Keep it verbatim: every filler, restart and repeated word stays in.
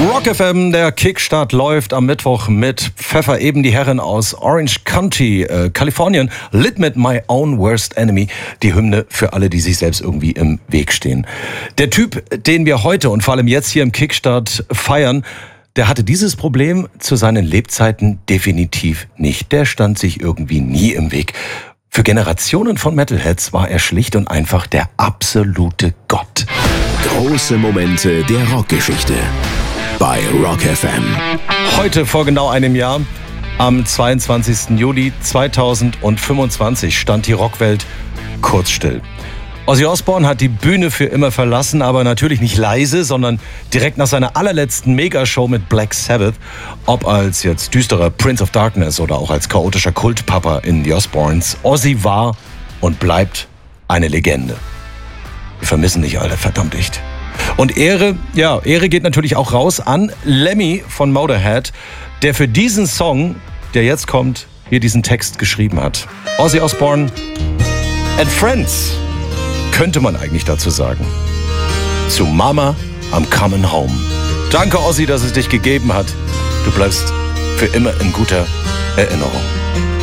Rock F M, der Kickstart läuft am Mittwoch mit Pfeffer, eben die Herren aus Orange County, äh, Kalifornien, Lit mit My Own Worst Enemy, die Hymne für alle, die sich selbst irgendwie im Weg stehen. Der Typ, den wir heute und vor allem jetzt hier im Kickstart feiern, der hatte dieses Problem zu seinen Lebzeiten definitiv nicht. Der stand sich irgendwie nie im Weg. Für Generationen von Metalheads war er schlicht und einfach der absolute Gott. Große Momente der Rockgeschichte bei Rock F M. Heute vor genau einem Jahr, am zweiundzwanzigsten Juli zweitausendfünfundzwanzig, stand die Rockwelt kurz still. Ozzy Osbourne hat die Bühne für immer verlassen, aber natürlich nicht leise, sondern direkt nach seiner allerletzten Megashow mit Black Sabbath. Ob als jetzt düsterer Prince of Darkness oder auch als chaotischer Kultpapa in The Osbournes, Ozzy war und bleibt eine Legende. Wir vermissen dich alle, verdammt echt. Und Ehre, ja, Ehre geht natürlich auch raus an Lemmy von Motorhead, der für diesen Song, der jetzt kommt, hier diesen Text geschrieben hat. Ozzy Osbourne and Friends, könnte man eigentlich dazu sagen. Zu Mama, I'm coming home. Danke, Ozzy, dass es dich gegeben hat. Du bleibst für immer in guter Erinnerung.